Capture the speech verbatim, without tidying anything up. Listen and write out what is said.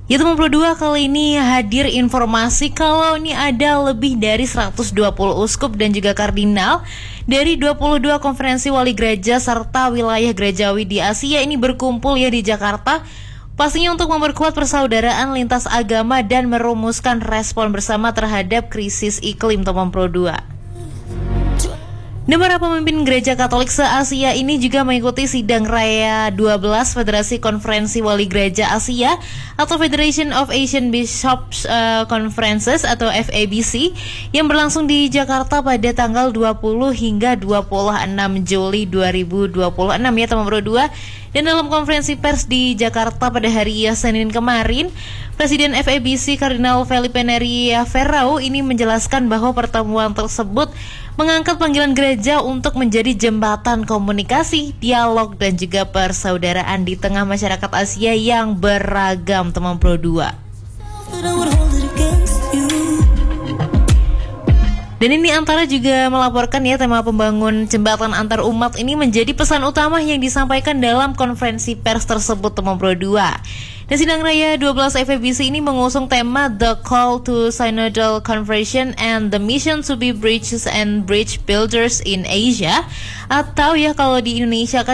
Ya teman Pro dua, kali ini hadir informasi kalau ini ada lebih dari seratus dua puluh uskup dan juga kardinal dari dua puluh dua konferensi wali gereja serta wilayah gerejawi di Asia ini berkumpul ya di Jakarta. Pastinya untuk memperkuat persaudaraan lintas agama dan merumuskan respon bersama terhadap krisis iklim teman Pro dua. Dan para pemimpin gereja Katolik se-Asia ini juga mengikuti sidang raya dua belas Federasi Konferensi Wali Gereja Asia atau Federation of Asian Bishops uh, Conferences atau F A B C yang berlangsung di Jakarta pada tanggal dua puluh hingga dua puluh enam Juli dua ribu dua puluh enam ya teman Pro dua. Dan dalam konferensi pers di Jakarta pada hari Senin kemarin, Presiden F A B C Kardinal Felipe Neri Ferrao ini menjelaskan bahwa pertemuan tersebut mengangkat panggilan gereja untuk menjadi jembatan komunikasi, dialog dan juga persaudaraan di tengah masyarakat Asia yang beragam teman Pro dua. Dan ini Antara juga melaporkan ya tema pembangun jembatan antar umat ini menjadi pesan utama yang disampaikan dalam konferensi pers tersebut teman Pro dua. Dan sidang raya dua belas F A B C ini mengusung tema The Call to Synodal Conversion and the Mission to be Bridges and Bridge Builders in Asia, atau ya kalau di Indonesia kan